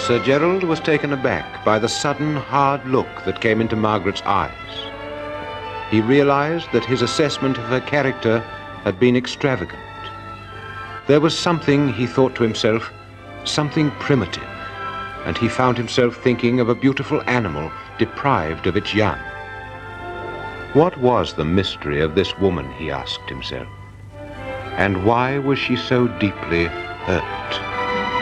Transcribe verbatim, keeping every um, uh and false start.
Sir Gerald was taken aback by the sudden, hard look that came into Margaret's eyes. He realized that his assessment of her character had been extravagant. There was something, he thought to himself, something primitive, and he found himself thinking of a beautiful animal deprived of its young. What was the mystery of this woman, he asked himself, and why was she so deeply hurt?